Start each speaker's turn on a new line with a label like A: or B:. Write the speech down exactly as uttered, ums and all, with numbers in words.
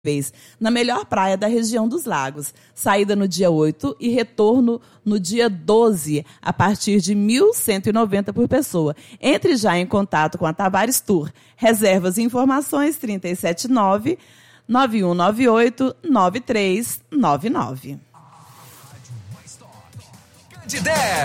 A: na melhor praia da região dos Lagos. Saída no dia oito e retorno no dia doze, a partir de mil cento e noventa por pessoa. Entre já em contato com a Tavares Tour. Reservas e informações trinta e sete nove, nove um nove oito, nove três nove nove.